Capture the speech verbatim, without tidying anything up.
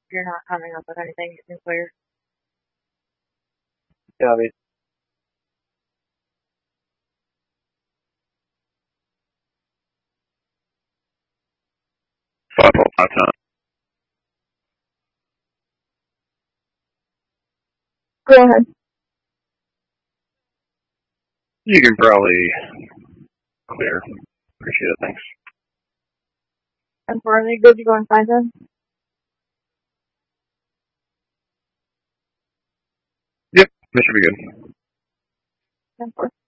you're not coming up with anything, you can clear. Copy. Five four five ten. Go ahead. You can probably clear. Appreciate it. Thanks. And for any good, you go and find him? Yep, that should be good. ten four.